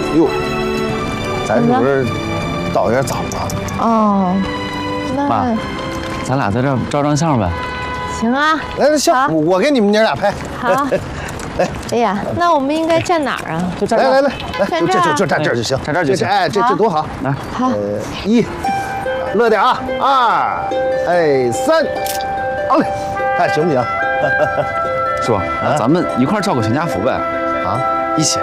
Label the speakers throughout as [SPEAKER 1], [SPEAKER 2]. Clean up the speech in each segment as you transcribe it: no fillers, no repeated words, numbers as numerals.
[SPEAKER 1] 哟，咱这不是到有点早了。
[SPEAKER 2] 哦，
[SPEAKER 3] 妈，咱俩在这儿照张相呗。
[SPEAKER 2] 行啊。
[SPEAKER 1] 来，行，我给你们娘俩拍。
[SPEAKER 2] 好。哎呀，那我们应该站哪儿啊？
[SPEAKER 3] 就站
[SPEAKER 1] 来，
[SPEAKER 2] 站这儿，
[SPEAKER 1] 就站这儿就行，
[SPEAKER 3] 站这儿就行。
[SPEAKER 1] 哎，这多好。
[SPEAKER 3] 来，
[SPEAKER 2] 好
[SPEAKER 1] ，1，乐点啊，2，哎，3，好嘞，看行不行？
[SPEAKER 3] 叔，咱们一块儿照个全家福呗。
[SPEAKER 1] 啊，
[SPEAKER 3] 一起。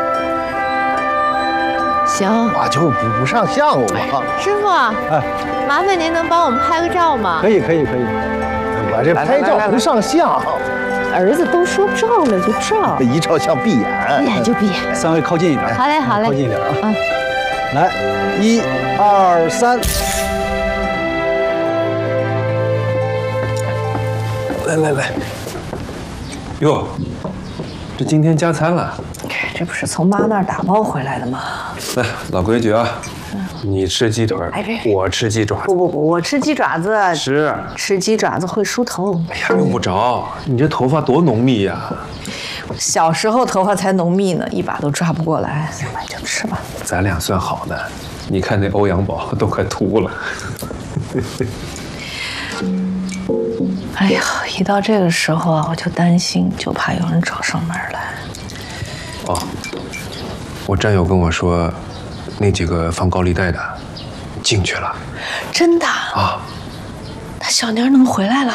[SPEAKER 2] 行。
[SPEAKER 1] 我就不上相我。
[SPEAKER 2] 师傅，哎，麻烦您能帮我们拍个照吗？
[SPEAKER 4] 可以。
[SPEAKER 1] 我这拍照不上相。
[SPEAKER 2] 儿子都说照了就照，
[SPEAKER 1] 一照相闭眼。
[SPEAKER 2] 闭眼就闭眼。
[SPEAKER 4] 3位靠近一点。
[SPEAKER 2] 好嘞，
[SPEAKER 4] 靠近一点啊。
[SPEAKER 2] 嗯。
[SPEAKER 4] 来，1、2、3。
[SPEAKER 5] 来。哟，这今天加餐了。
[SPEAKER 6] 这不是从妈那儿打包回来的吗？
[SPEAKER 5] 来，老规矩啊，你吃鸡腿，我吃鸡爪子。
[SPEAKER 6] 不，我吃鸡爪子。吃鸡爪子会梳头。
[SPEAKER 5] 哎呀，用不着，你这头发多浓密呀！
[SPEAKER 6] 小时候头发才浓密呢，一把都抓不过来。那就吃吧。
[SPEAKER 5] 咱俩算好的，你看那欧阳宝都快秃了。
[SPEAKER 6] 哎呀，一到这个时候啊，我就担心，就怕有人找上门来。
[SPEAKER 5] 哦，我战友跟我说，那几个放高利贷的进去了。
[SPEAKER 6] 真的
[SPEAKER 5] 啊？
[SPEAKER 6] 那小妮儿能回来了？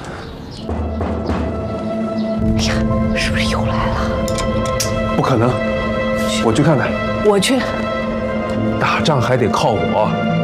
[SPEAKER 6] 哎呀，是不是又来了？
[SPEAKER 5] 不可能，我去看看。
[SPEAKER 6] 我去。
[SPEAKER 5] 打仗还得靠我。